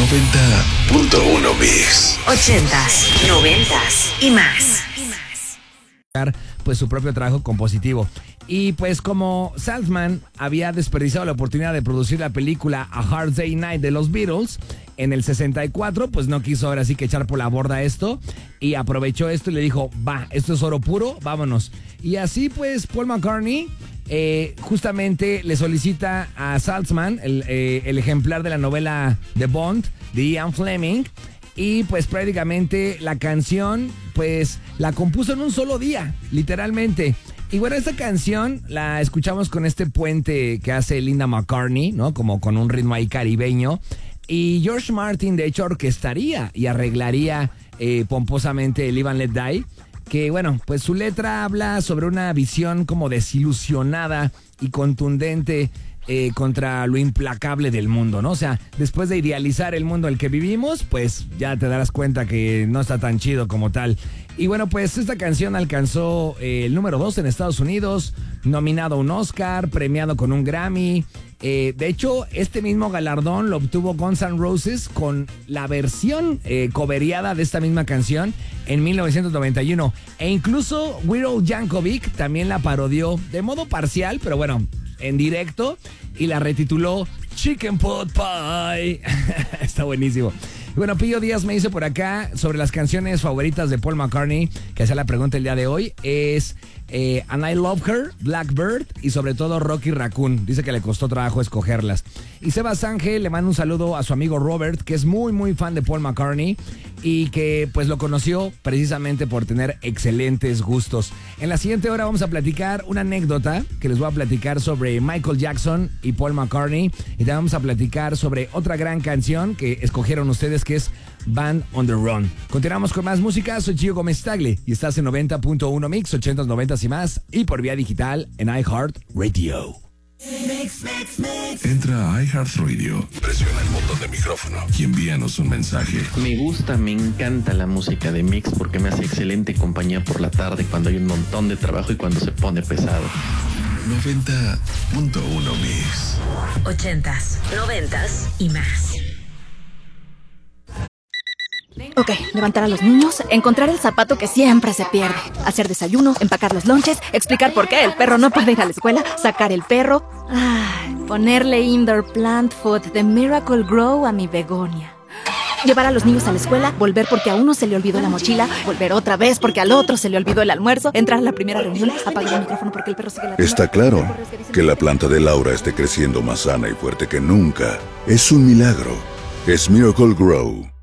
90.1 Mix. 80s, 90s y más. Pues su propio trabajo compositivo. Y pues como Saltzman había desperdiciado la oportunidad de producir la película A Hard Day's Night de los Beatles en el 64, pues no quiso ahora sí que echar por la borda esto y aprovechó esto y le dijo, va, esto es oro puro, vámonos. Y así pues Paul McCartney justamente le solicita a Saltzman el ejemplar de la novela The Bond de Ian Fleming. Y pues prácticamente la canción pues la compuso en un solo día, literalmente. Y bueno, esta canción la escuchamos con este puente que hace Linda McCartney, ¿no? Como con un ritmo ahí caribeño. Y George Martin de hecho orquestaría y arreglaría pomposamente el Live and Let Die. Que bueno, pues su letra habla sobre una visión como desilusionada y contundente contra lo implacable del mundo, ¿no? O sea, después de idealizar el mundo en el que vivimos, pues ya te darás cuenta que no está tan chido como tal. Y bueno, pues esta canción alcanzó el número 2 en Estados Unidos, nominado a un Oscar, premiado con un Grammy. De hecho, este mismo galardón lo obtuvo Guns N' Roses con la versión coveriada de esta misma canción en 1991. E incluso Weird Al Yankovic también la parodió de modo parcial, pero bueno, en directo, y la retituló Chicken Pot Pie. Está buenísimo. Y bueno, Pillo Díaz me dice por acá sobre las canciones favoritas de Paul McCartney, que hacía la pregunta el día de hoy, es And I Love Her, Blackbird y sobre todo Rocky Raccoon. Dice que le costó trabajo escogerlas. Y Sebas Ángel le manda un saludo a su amigo Robert, que es muy muy fan de Paul McCartney y que pues lo conoció precisamente por tener excelentes gustos. En la siguiente hora vamos a platicar una anécdota que les voy a platicar sobre Michael Jackson y Paul McCartney, y también vamos a platicar sobre otra gran canción que escogieron ustedes, que es Band on the Run. Continuamos con más música. Soy Gio Gómez Tagle y estás en 90.1 Mix, 80s, 90s y más, y por vía digital en iHeartRadio. Entra a iHeartRadio, presiona el botón de micrófono y envíanos un mensaje. Me gusta, me encanta la música de Mix porque me hace excelente compañía por la tarde cuando hay un montón de trabajo y cuando se pone pesado. 90.1 Mix. 80s, 90s y más. Ok, levantar a los niños, encontrar el zapato que siempre se pierde, hacer desayuno, empacar los lonches, explicar por qué el perro no puede ir a la escuela, sacar el perro, ponerle indoor plant food de Miracle Grow a mi begonia. Llevar a los niños a la escuela, volver porque a uno se le olvidó la mochila, volver otra vez porque al otro se le olvidó el almuerzo, entrar a la primera reunión, apagar el micrófono porque el perro sigue la... Está claro que la planta de Laura esté creciendo más sana y fuerte que nunca. Es un milagro. Es Miracle Grow.